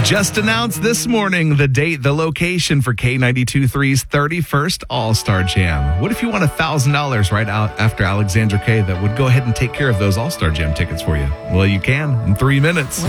Just announced this morning the date, the location for K92.3's 31st All-Star Jam. What if you won $1,000 right out after Alexandra K that would go ahead and take care of those All-Star Jam tickets for you? Well, you can in 3 minutes.